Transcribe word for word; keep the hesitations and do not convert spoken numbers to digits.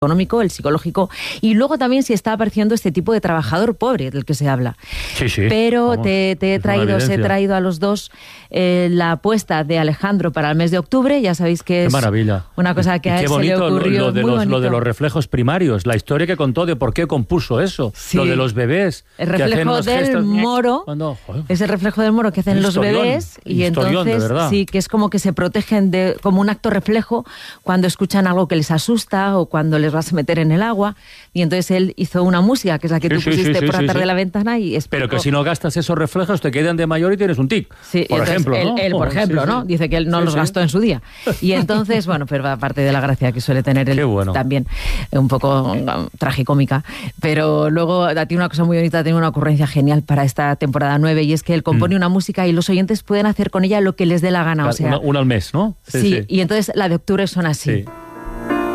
económico, el psicológico, y luego también si está apareciendo este tipo de trabajador pobre del que se habla. Sí, sí. Pero Vamos, te, te he traído, os he traído a los dos eh, la apuesta de Alejandro para el mes de octubre. Ya sabéis que qué es maravilla. Una cosa que y a él qué se bonito le ocurrió. lo, lo, de muy los, bonito. lo de los reflejos primarios, la historia que contó de por qué compuso eso, Sí. lo de los bebés. El reflejo del gestos, moro cuando, joder, es el reflejo del moro que hacen los historión, bebés y historión, de entonces verdad. sí, que es como que se protegen de como un acto reflejo cuando escuchan algo que les asusta o cuando les vas a meter en el agua. Y entonces él hizo una música, que es la que Sí, tú sí, pusiste sí, sí, por sí, atrás sí. de la ventana y explicó. Pero que si no gastas esos reflejos te quedan de mayor y tienes un tic, Sí, por entonces, ejemplo, él, ¿no? él, por Oh, ejemplo, sí, ¿no? sí. Dice que él no Sí, los sí. gastó en su día. Y entonces, bueno, pero aparte de la gracia que suele tener él, Qué bueno. también un poco um, tragicómica. Pero luego tiene una cosa muy bonita, tiene una ocurrencia genial para esta temporada nueve y es que él compone Mm. una música y los oyentes pueden hacer con ella lo que les dé la gana. O sea, una, una al mes, ¿no? sí, y entonces la de octubre son así. Sí.